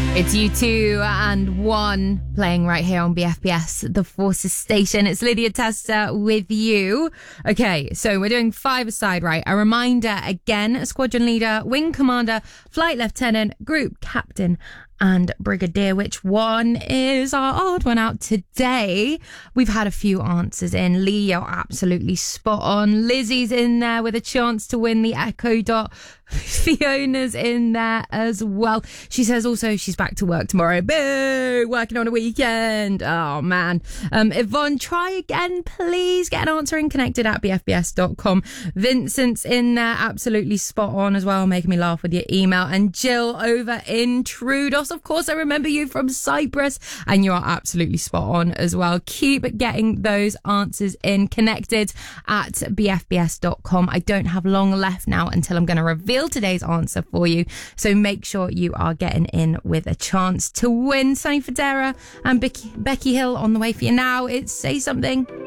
It's U2 and One playing right here on BFBS, the Forces Station. It's Lydia Testa with you. Okay, so we're doing 5-a-side, right? A reminder again, squadron leader, wing commander, flight lieutenant, group captain, and brigadier. Which one is our odd one out today? We've had a few answers in. Lee, you're absolutely spot on. Lizzie's in there with a chance to win the Echo Dot. Fiona's in there as well. She says also she's back to work tomorrow. Boo! Working on a weekend. Oh, man. Yvonne, try again, please. Get an answer in connected at bfbs.com. Vincent's in there, absolutely spot on as well, making me laugh with your email. And Jill over in Troodos. Of course, I remember you from Cyprus, and you are absolutely spot on as well. Keep getting those answers in connected at bfbs.com. I don't have long left now until I'm going to reveal today's answer for you, so make sure you are getting in with a chance to win. Sunny Federa and Becky Hill on the way for you now. It's Say Something.